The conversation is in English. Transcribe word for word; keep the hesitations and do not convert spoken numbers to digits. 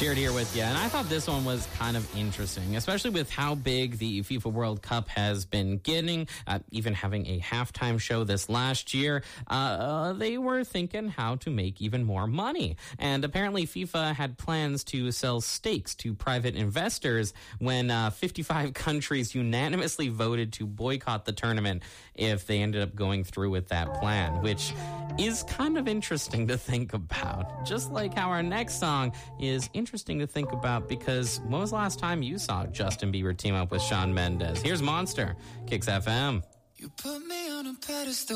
Jared here with you, and I thought this one was kind of interesting, especially with how big the FIFA World Cup has been getting, uh, even having a halftime show this last year. Uh, uh, they were thinking how to make even more money, and apparently FIFA had plans to sell stakes to private investors when uh, fifty-five countries unanimously voted to boycott the tournament if they ended up going through with that plan, which is kind of interesting to think about. Just like how our next song is interesting to think about, because when was the last time you saw Justin Bieber team up with Shawn Mendes? Here's Monster, Kicks F M. You put me on a pedestal.